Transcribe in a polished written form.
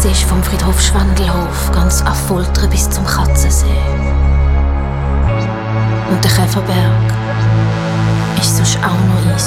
siehst vom Friedhof Schwandelhof ganz Affolter bis zum Katzensee. Und der Käferberg ist sonst auch noch eins.